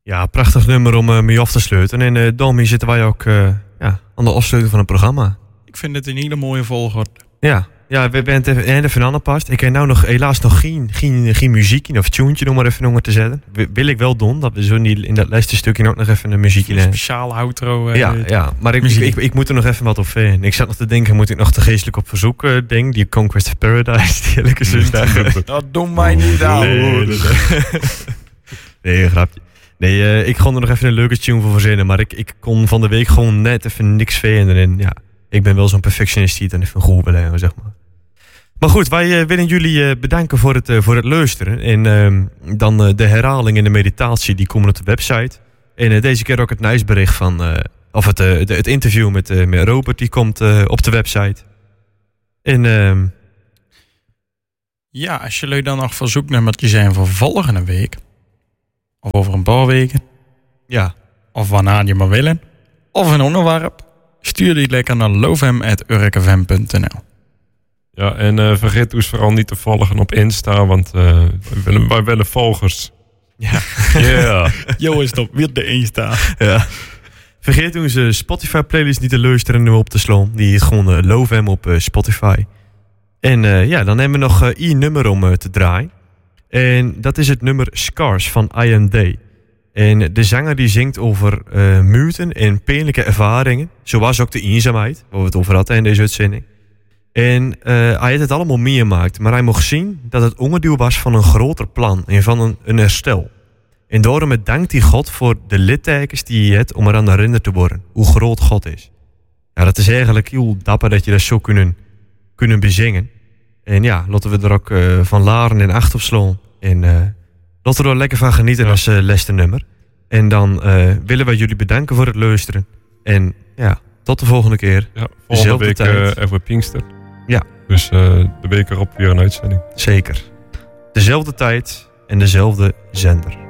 Ja, prachtig nummer om mee af te sluiten. En daarmee zitten wij ook aan de afsluiting van het programma. Ik vind het een hele mooie volgorde. Ja, we zijn even aanpast. Ik heb nou helaas nog geen muziekje of tuentje om maar even onder te zetten. Wil ik wel doen, dat we zo in dat laatste stukje ook nog even een muziekje Een speciale outro. Ja, maar ik moet er nog even wat op vinden. Ik zat nog te denken, moet ik nog de geestelijk op verzoek ding, die Conquest of Paradise, die elke zondag. Dat doen wij niet aan. Nee, grapje. Nee, ik kon er nog even een leuke tune voor verzinnen, maar ik kon van de week gewoon net even niks vinden. En ja, ik ben wel zo'n perfectionist die het dan even goed wil hebben, zeg maar. Maar goed, wij willen jullie bedanken voor het luisteren. En dan de herhaling en de meditatie, die komen op de website. En deze keer ook het nieuwsbericht van, of het interview met Robert, die komt op de website. En ja, als jullie dan nog verzoeknummertjes zijn voor volgende week, of over een paar weken, ja, of wanneer je maar willen, of een onderwerp, stuur die lekker naar lovem@urkfm.nl. Ja, en vergeet dus vooral niet te volgen op Insta, want wij willen volgers. Ja. Yeah. Jo, is dat weer de Insta. Ja. Vergeet onze Spotify-playlist niet te luisteren en nu op te slaan. Die is gewoon Lovem op Spotify. En dan hebben we nog één nummer om te draaien. En dat is het nummer Scars van IMD. En de zanger die zingt over mythen en pijnlijke ervaringen. Zoals ook de eenzaamheid, waar we het over hadden in deze uitzending. En hij heeft het allemaal meegemaakt. Maar hij mocht zien dat het onderdeel was van een groter plan. En van een herstel. En daarom dankt hij God voor de littekens die hij heeft om eraan herinnerd te worden. Hoe groot God is. Ja, dat is eigenlijk heel dapper dat je dat zo kunnen bezingen. En ja, laten we er ook van laren en acht op slaan. En laten we er lekker van genieten als laatste nummer. En dan willen wij jullie bedanken voor het luisteren. En ja, tot de volgende keer. Ja, volgende week even Pinkster. Ja. Dus de week erop weer een uitzending. Zeker. Dezelfde tijd en dezelfde zender.